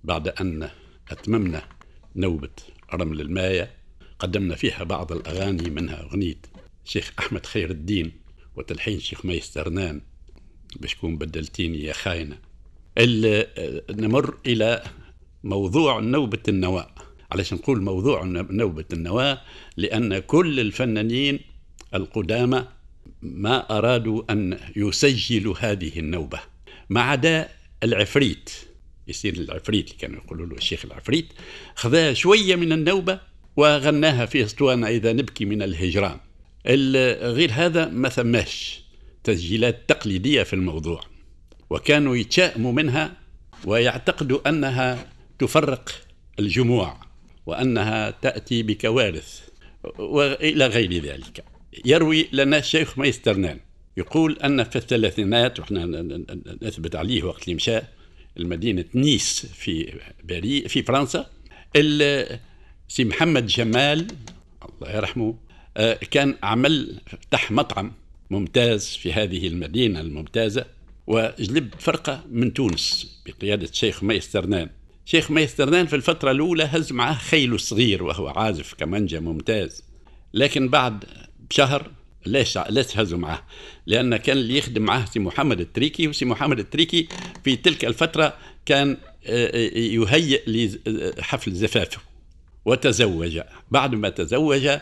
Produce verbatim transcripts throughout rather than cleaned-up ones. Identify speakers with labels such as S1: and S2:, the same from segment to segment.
S1: بعد أن أتممنا نوبة رمل الماية قدمنا فيها بعض الأغاني، منها أغنية شيخ أحمد خير الدين وتلحين شيخ مي سترنان بشكون بدلتيني يا خاينة. نمر إلى موضوع نوبة النواة. علش نقول موضوع نوبة النواة لأن كل الفنانين القدامى ما أرادوا أن يسجلوا هذه النوبة ما عدا العفريت. يصير العفريت اللي كانوا يقولوا له الشيخ العفريت خذا شوية من النوبة وغناها في اسطوانة إذا نبكي من الهجران. غير هذا ما ثماش تسجيلات تقليدية في الموضوع، وكانوا يتشائموا منها ويعتقدوا أنها تفرق الجموع وأنها تأتي بكوارث وإلى غير ذلك. يروي لنا الشيخ مي سترنان يقول أن في الثلاثينات، وإحنا نثبت عليه وقت اللي مشى المدينة نيس في باريس في فرنسا، سي محمد جمال الله يرحمه كان عمل فتح مطعم ممتاز في هذه المدينة الممتازة، وجلب فرقة من تونس بقيادة الشيخ مي سترنان. شيخ مي سترنان في الفترة الأولى هز معه خيله الصغير وهو عازف كمانجا ممتاز، لكن بعد بشهر ليش ليش هزوا معه؟ لأن كان اللي يخدم معه سي محمد التريكي، وسي محمد التريكي في تلك الفترة كان يهيئ لحفل زفافه وتزوج. بعد ما تزوج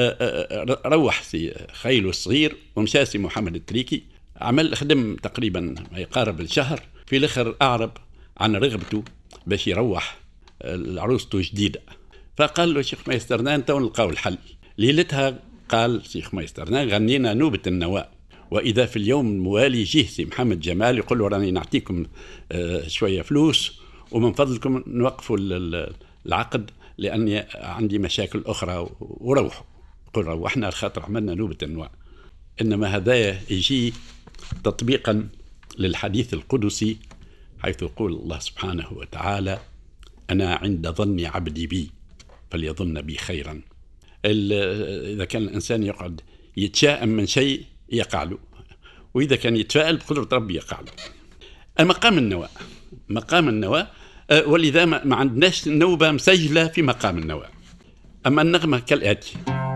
S1: روح سي خيله الصغير ومشى سي محمد التريكي، عمل خدم تقريبا ما يقارب الشهر، في الاخر أعرب عن رغبته باش يروح لعروسته جديدة. فقال له شيخ مي سترنان تو نلقاو الحل. ليلتها قال شيخ مي سترنان غنينا نوبة النواة، وإذا في اليوم الموالي جه سي محمد جمال يقول له راني نعطيكم شوية فلوس ومن فضلكم نوقفوا العقد لأني عندي مشاكل أخرى وروحوا. قل روحنا الخاطر عملنا نوبة النواة. إنما هذا يجي تطبيقا للحديث القدسي حيث يقول الله سبحانه وتعالى: أنا عند ظن عبدي بي فليظن بي خيرا. إذا كان الإنسان يقعد يتشائم من شيء يقع له، وإذا كان يتفائل بقدرة ربي يقع له. المقام النواة مقام النواة ولذا ما عندناش نوبة مسجلة في مقام النواة. أما النغمة كالآتي: